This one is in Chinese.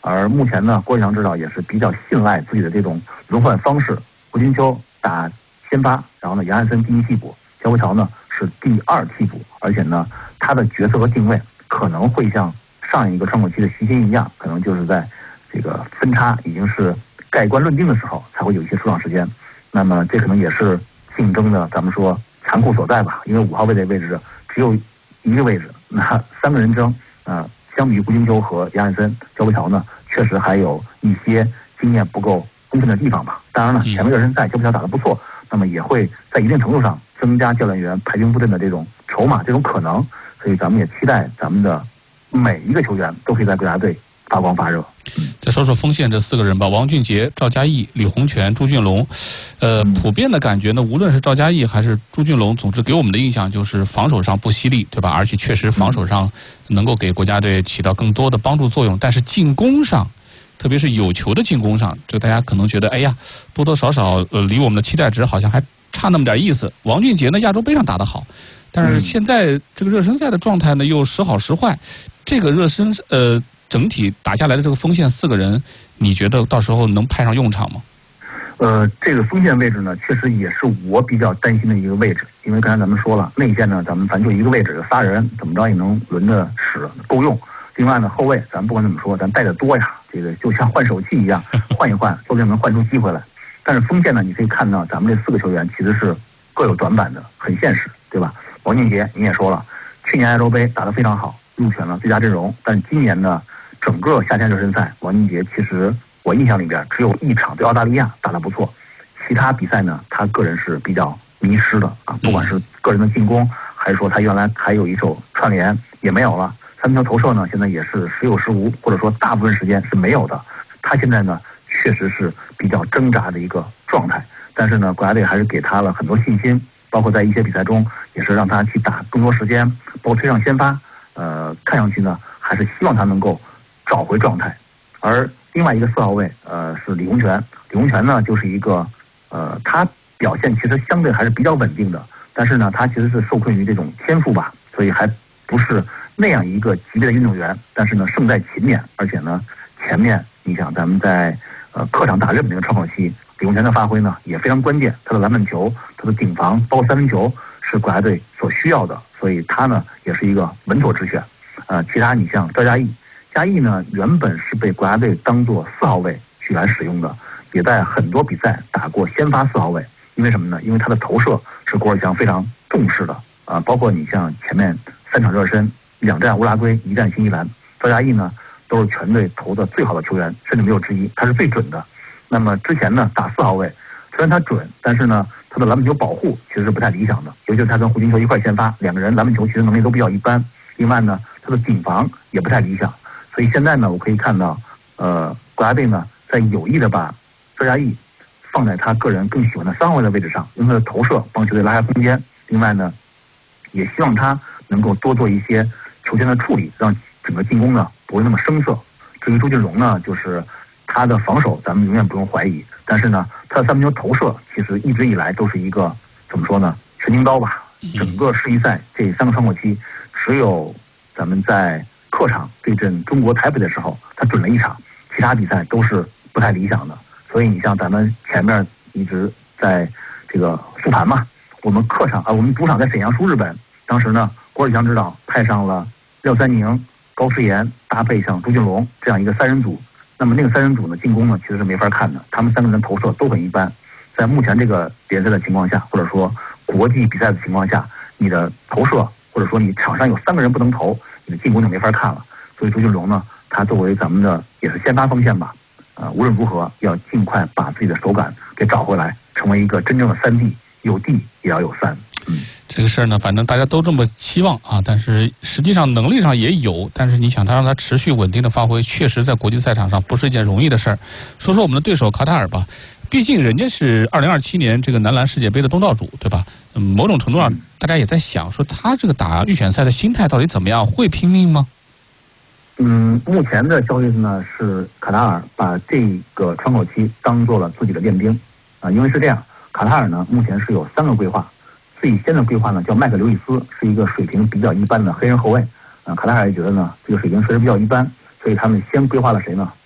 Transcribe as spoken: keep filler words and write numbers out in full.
而目前呢，郭志强指导也是比较信赖自己的这种轮换方式，胡金秋打先发，然后呢，杨汉森第一替补，肖国桥呢是第二替补，而且呢，他的角色和定位可能会像上一个窗口期的徐新一样，可能就是在这个分差已经是盖棺论定的时候，才会有一些出场时间。那么这可能也是竞争的咱们说残酷所在吧，因为五号位的位置只有一个位置，那三个人争，呃，相比于胡金秋和杨汉森、肖国桥呢，确实还有一些经验不够充分的地方吧。当然了，前面热身赛肖国桥打得不错，那么也会在一定程度上增加教练员排兵布阵的这种筹码，这种可能。所以咱们也期待咱们的每一个球员都可以在国家队发光发热。 再说说锋线这四个人吧，王俊杰、赵嘉译、李洪权、朱俊龙。呃，普遍的感觉呢，无论是赵嘉译还是朱俊龙，总之给我们的印象就是防守上不犀利，对吧？而且确实防守上能够给国家队起到更多的帮助作用，但是进攻上，特别是有球的进攻上，就大家可能觉得，哎呀，多多少少呃离我们的期待值好像还差那么点意思。王俊杰呢，亚洲杯上打得好，但是现在这个热身赛的状态呢又时好时坏。这个热身呃整体打下来的这个锋线四个人，你觉得到时候能派上用场吗？ 呃，这个锋线位置呢，确实也是我比较担心的一个位置，因为刚才咱们说了，内线呢，咱们咱就一个位置有仨人，怎么着也能轮着使够用。另外呢，后卫咱不管怎么说，咱带的多呀，这个就像换手器一样，换一换，说不定能换出机会来。但是锋线呢，你可以看到咱们这四个球员其实是各有短板的，很现实，对吧？王俊杰你也说了，去年亚洲杯打得非常好，入选了最佳阵容，但今年呢，整个夏天热身赛，王俊杰其实我印象里边只有一场对澳大利亚打得不错，其他比赛呢，他个人是比较迷失的啊，不管是个人的进攻，还是说他原来还有一手串联也没有了，三分球投射呢，现在也是时有时无，或者说大部分时间是没有的。他现在呢，确实是比较挣扎的一个状态，但是呢，国家队还是给他了很多信心，包括在一些比赛中也是让他去打更多时间，包括推上先发，呃，看上去呢，还是希望他能够找回状态。而另外一个四号位，呃，是李洪权。李洪权呢，就是一个，呃，他表现其实相对还是比较稳定的，但是呢，他其实是受困于这种天赋吧，所以还不是那样一个级别的运动员。但是呢，胜在勤勉，而且呢，前面你想咱们在呃客场打日本那个窗口期，李洪权的发挥呢也非常关键，他的篮板球、他的顶防，包括三分球是国家队所需要的，所以他呢也是一个稳妥之选。呃，其他你像赵嘉译。嘉译呢，原本是被国家队当作四号位去来使用的，也在很多比赛打过先发四号位。因为什么呢？因为他的投射是郭尔强非常重视的啊，包括你像前面三场热身，两战乌拉圭，一战新西兰，赵嘉译呢都是全队投的最好的球员，甚至没有之一，他是最准的。那么之前呢打四号位，虽然他准，但是呢他的篮板球保护其实是不太理想的，尤其是他跟胡金秋一块先发，两个人篮板球其实能力都比较一般。另外呢，他的顶防也不太理想。所以现在呢，我可以看到，呃，国家队呢在有意的把赵嘉译放在他个人更喜欢的三号位的位置上，用他的投射帮球队拉开空间。另外呢，也希望他能够多做一些球权的处理，让整个进攻呢不会那么生涩。至于朱俊龙呢，就是他的防守咱们永远不用怀疑，但是呢，他的三分球投射其实一直以来都是一个怎么说呢，神经刀吧。整个世预赛这三个窗口期，只有咱们在客场对阵中国台北的时候，他准了一场，其他比赛都是不太理想的。所以你像咱们前面一直在这个复盘嘛，我们客场啊，我们主场在沈阳输日本，当时呢，郭志强指导派上了廖三宁、高诗岩搭配上朱俊龙这样一个三人组。那么那个三人组呢，进攻呢其实是没法看的，他们三个人投射都很一般。在目前这个联赛的情况下，或者说国际比赛的情况下，你的投射或者说你场上有三个人不能投，你的进攻就没法看了。所以朱俊龙呢，他作为咱们的也是先发锋线吧，呃，无论如何要尽快把自己的手感给找回来，成为一个真正的三 D， 有 D 也要有三。嗯， 这个事儿呢，反正大家都这么期望啊，但是实际上能力上也有，但是你想他让他持续稳定的发挥，确实在国际赛场上不是一件容易的事儿。说说我们的对手卡塔尔吧，毕竟人家是二零二七年这个男篮世界杯的东道主，对吧？嗯，某种程度上大家也在想说他这个打预选赛的心态到底怎么样，会拼命吗？ 嗯，目前的消息呢是卡塔尔把这个窗口期当做了自己的练兵啊，因为是这样，卡塔尔呢目前是有三个规划。最先的规划呢叫麦克刘易斯，是一个水平比较一般的黑人后卫。啊，卡塔尔也觉得呢这个水平确实比较一般，所以他们先规划了谁呢？